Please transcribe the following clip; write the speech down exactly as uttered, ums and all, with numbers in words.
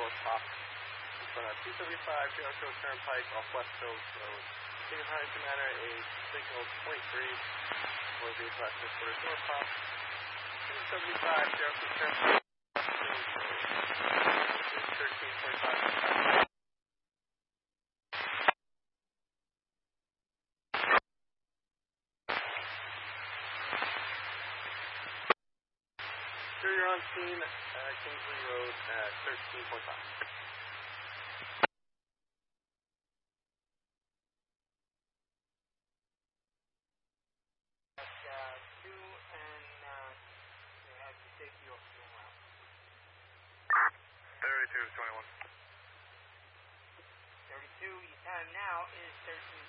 North Pop. In front of two seventy-five Jericho Turnpike off West Hills Road. Senior Highway Commander, a signal twenty-three for the class transporter North Pop. two seventy-five Jericho Turnpike. thirteen twenty-five. Sure, you're on scene at Kingsley Road at thirteen point five. That's uh, two and uh, they have the safety officer around. thirty-two twenty-one. thirty-two, your time now is thirteen